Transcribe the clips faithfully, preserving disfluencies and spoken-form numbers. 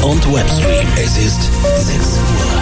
und Webstream. Es ist sechs Uhr.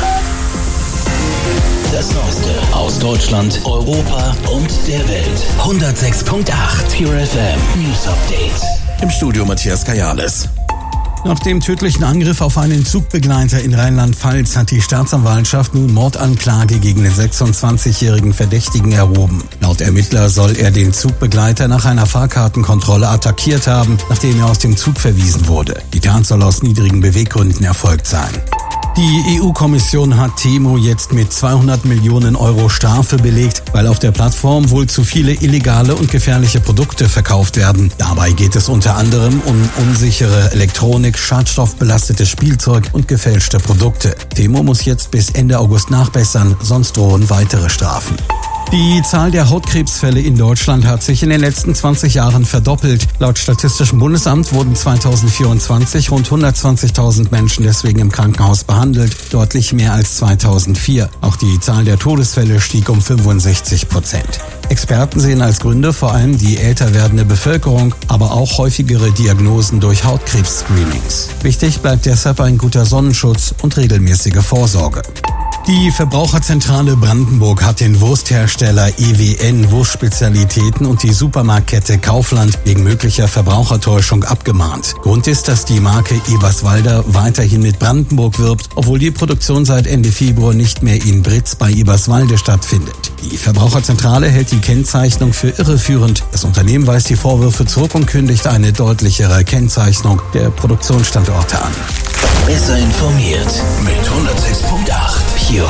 Das Neueste aus Deutschland, Europa und der Welt. hundertsechs Komma acht Pure F M News Update. Im Studio Matthias Kajales. Nach dem tödlichen Angriff auf einen Zugbegleiter in Rheinland-Pfalz hat die Staatsanwaltschaft nun Mordanklage gegen den sechsundzwanzigjährigen Verdächtigen erhoben. Laut Ermittler soll er den Zugbegleiter nach einer Fahrkartenkontrolle attackiert haben, nachdem er aus dem Zug verwiesen wurde. Die Tat soll aus niedrigen Beweggründen erfolgt sein. Die E U-Kommission hat Temu jetzt mit zweihundert Millionen Euro Strafe belegt, weil auf der Plattform wohl zu viele illegale und gefährliche Produkte verkauft werden. Dabei geht es unter anderem um unsichere Elektronik, schadstoffbelastetes Spielzeug und gefälschte Produkte. Temu muss jetzt bis Ende August nachbessern, sonst drohen weitere Strafen. Die Zahl der Hautkrebsfälle in Deutschland hat sich in den letzten zwanzig Jahren verdoppelt. Laut Statistischem Bundesamt wurden zweitausendvierundzwanzig rund hundertzwanzigtausend Menschen deswegen im Krankenhaus behandelt, deutlich mehr als zweitausendvier. Auch die Zahl der Todesfälle stieg um fünfundsechzig Prozent. Experten sehen als Gründe vor allem die älter werdende Bevölkerung, aber auch häufigere Diagnosen durch Hautkrebs-Screenings. Wichtig bleibt deshalb ein guter Sonnenschutz und regelmäßige Vorsorge. Die Verbraucherzentrale Brandenburg hat den Wursthersteller E W N Wurstspezialitäten und die Supermarktkette Kaufland wegen möglicher Verbrauchertäuschung abgemahnt. Grund ist, dass die Marke Eberswalder weiterhin mit Brandenburg wirbt, obwohl die Produktion seit Ende Februar nicht mehr in Britz bei Eberswalde stattfindet. Die Verbraucherzentrale hält die Kennzeichnung für irreführend. Das Unternehmen weist die Vorwürfe zurück und kündigt eine deutlichere Kennzeichnung der Produktionsstandorte an. Besser informiert mit hundertsechs Komma acht Pure.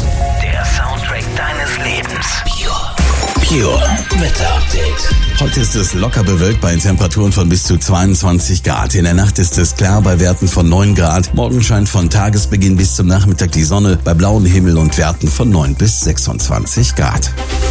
Der Soundtrack deines Lebens. Pure. Pure Wetter Update. Heute ist es locker bewölkt bei Temperaturen von bis zu zweiundzwanzig Grad. In der Nacht ist es klar bei Werten von neun Grad. Morgen scheint von Tagesbeginn bis zum Nachmittag die Sonne bei blauem Himmel und Werten von neun bis sechsundzwanzig Grad.